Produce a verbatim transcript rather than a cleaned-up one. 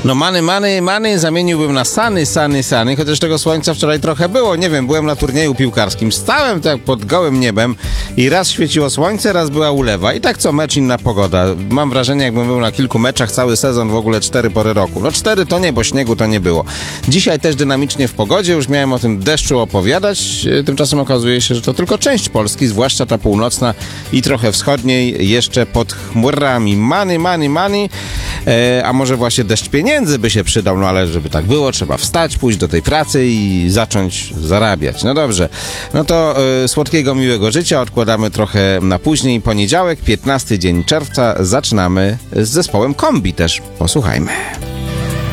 No many, many, many zamieniłbym na sany, sany, sany, chociaż tego słońca wczoraj trochę było. Nie wiem, byłem na turnieju piłkarskim, stałem tak pod gołym niebem i raz świeciło słońce, raz była ulewa. I tak co mecz, inna pogoda. Mam wrażenie, jakbym był na kilku meczach, cały sezon, w ogóle cztery pory roku. No cztery to nie, bo śniegu to nie było. Dzisiaj też dynamicznie w pogodzie, już miałem o tym deszczu opowiadać, tymczasem okazuje się, że to tylko część Polski, zwłaszcza ta północna i trochę wschodniej, jeszcze pod chmurami. Many, many, many, e, a może właśnie deszcz pieniędzy by się przydał, no ale żeby tak było, trzeba wstać, pójść do tej pracy i zacząć zarabiać. No dobrze, no to e, słodkiego, miłego życia odkładamy trochę na później. Poniedziałek, piętnasty dzień czerwca, zaczynamy z zespołem Kombi też. Posłuchajmy.